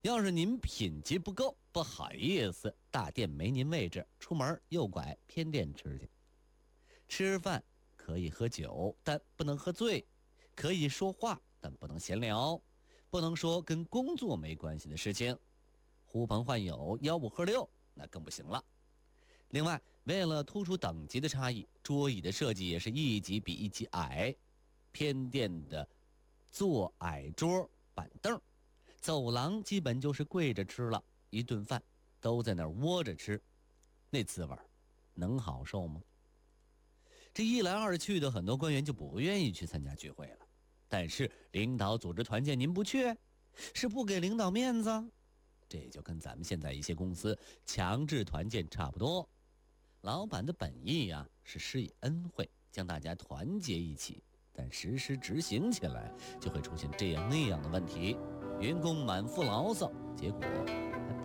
要是您品级不够，不好意思，大店没您位置，出门右拐偏店吃去。吃饭可以喝酒，但不能喝醉；可以说话，但不能闲聊，不能说跟工作没关系的事情。呼朋唤友、吆五喝六，那更不行了。另外，为了突出等级的差异，桌椅的设计也是一级比一级矮。偏店的坐矮桌板凳，走廊基本就是跪着吃了，一顿饭都在那儿窝着吃，那滋味能好受吗？这一来二去的，很多官员就不愿意去参加聚会了。但是领导组织团建您不去，是不给领导面子？这也就跟咱们现在一些公司强制团建差不多。老板的本意呀，是施以恩惠，将大家团结一起，但实施执行起来就会出现这样那样的问题，员工满腹牢骚，结果